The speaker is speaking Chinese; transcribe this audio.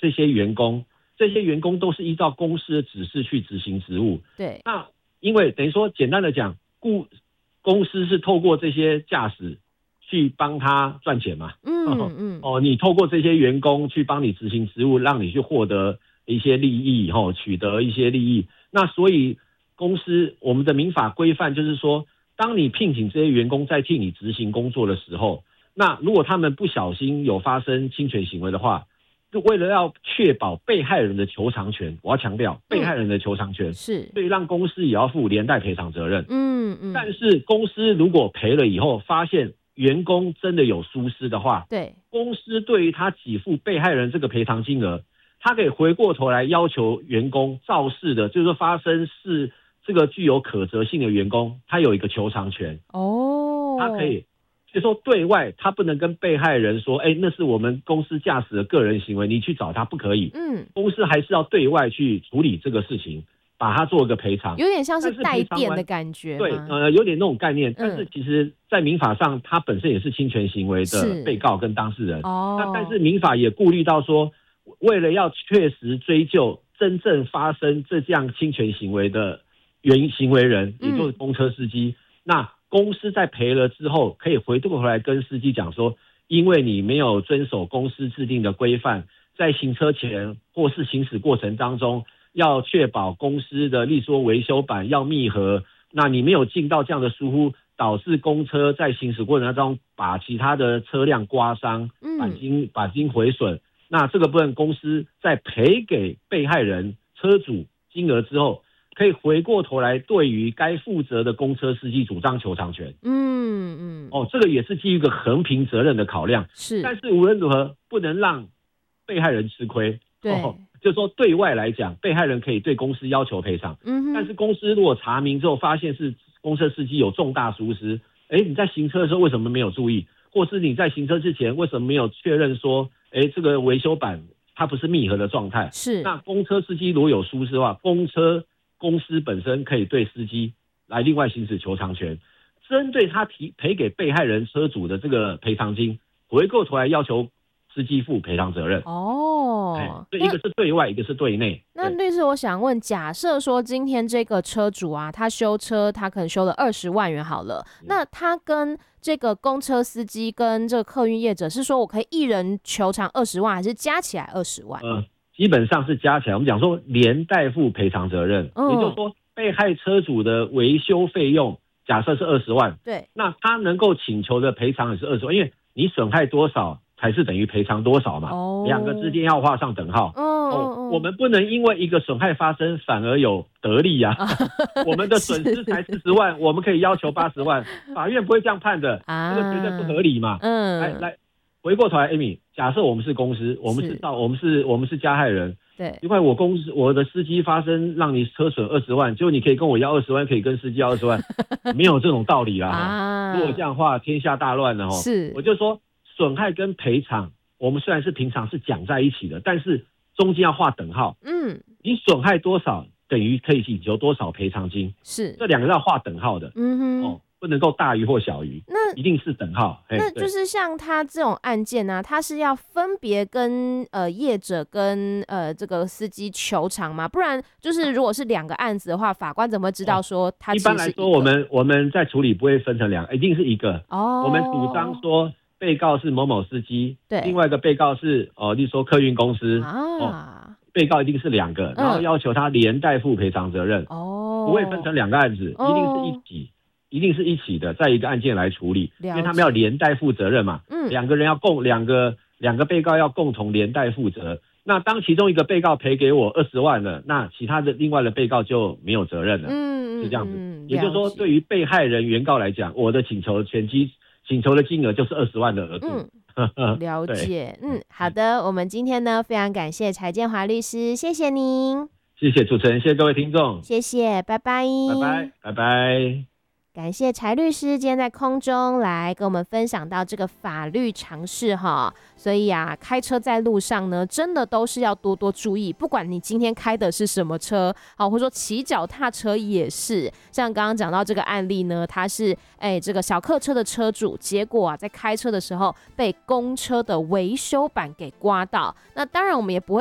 这些员工都是依照公司的指示去执行职务。 对， 那因为等于说简单的讲，公司是透过这些驾驶去帮他赚钱嘛。你透过这些员工去帮你执行职务，让你去获得一些利益，取得一些利益。那所以公司我们的民法规范就是说，当你聘请这些员工在替你执行工作的时候，那如果他们不小心有发生侵权行为的话，就为了要确保被害人的求偿权，我要强调被害人的求偿权， 是， 所以让公司也要负连带赔偿责任。但是公司如果赔了以后，发现员工真的有疏失的话， 对， 公司对于他给付被害人这个赔偿金额，他可以回过头来要求员工肇事的，就是说发生是这个具有可责性的员工，他有一个求偿权。他可以就说对外他不能跟被害人说，那是我们公司驾驶的个人行为，你去找他，不可以。公司还是要对外去处理这个事情，把它做个赔偿， 有点像是代垫的感觉。 对，有点那种概念。但是其实在民法上，它本身也是侵权行为的被告跟当事人。那但是民法也顾虑到说，为了要确实追究真正发生这样侵权行为的行为人，也就是公车司机，那公司在赔了之后，可以回过头来跟司机讲说，因为你没有遵守公司制定的规范，在行车前或是行驶过程当中，要确保公司的例如说维修板要密合，那你没有尽到这样的疏忽，导致公车在行驶过程当中把其他的车辆刮伤，钣金毁损，那这个部分公司在赔给被害人车主金额之后，可以回过头来对于该负责的公车司机主张求偿权。这个也是基于一个衡平责任的考量。是，但是无论如何不能让被害人吃亏。对，就是说对外来讲，被害人可以对公司要求赔偿。但是公司如果查明之后发现是公车司机有重大疏失，你在行车的时候为什么没有注意，或是你在行车之前为什么没有确认说，这个维修板它不是密合的状态？是，那公车司机如果有疏失的话，公司本身可以对司机来另外行使求偿权，针对他赔给被害人车主的这个赔偿金，回过头来要求司机负赔偿责任。所以一个是对外，一个是对内。 那律师，我想问，假设说今天这个车主啊，他修车，他可能修了20万元好了，那他跟这个公车司机跟这个客运业者是说我可以一人求偿20万，还是加起来20万？ 基本上是加起来，我们讲说连带负赔偿责任，也就是说被害车主的维修费用假设是20万，对，那他能够请求的赔偿也是20万，因为你损害多少才是等于赔偿多少嘛，两个之间要画上等号。我们不能因为一个损害发生反而有得利啊，我们的损失才40万，我们可以要求80万，法院不会这样判的，这个绝对不合理嘛。来回过头来 ，Amy， 假设我们是公司，我们是加害人，对，因为我的司机发生让你车损20万，结果你可以跟我要20万，可以跟司机要20万，没有这种道理啦。如果这样的话，天下大乱了。是，我就说损害跟赔偿，我们虽然是平常是讲在一起的，但是中间要画等号。你损害多少等于可以请求多少赔偿金，是这两个要画等号的。不能够大于或小于，那一定是等号。 那就是像他这种案件啊，他是要分别跟业者跟这个司机求偿吗？不然就是如果是2个案子的话，法官怎么会知道说他一般来说我们在处理不会分成2个，一定是一个。我们主张说被告是某某司机，对，另外一个被告是例如说客运公司被告一定是2个，然后要求他连带负赔偿责任。不会分成2个案子，一定是一起的，在一个案件来处理，因为他们要连带负责任嘛。2个人要两个被告要共同连带负责。那当其中一个被告赔给我20万了，那其他的另外的被告就没有责任了。是这样子。也就是说，对于被害人原告来讲，我的请求的金额就是20万的额度。 了解。好的，我们今天呢非常感谢柴建华律师，谢谢您。 谢谢主持人，谢谢各位听众， 谢谢，拜拜， 拜拜。 感谢柴律师今天在空中来跟我们分享到这个法律常识哈，所以啊，开车在路上呢，真的都是要多多注意，不管你今天开的是什么车，好，或者说骑脚踏车也是。像刚刚讲到这个案例呢，他是这个小客车的车主，结果啊，在开车的时候被公车的维修板给刮到，那当然我们也不会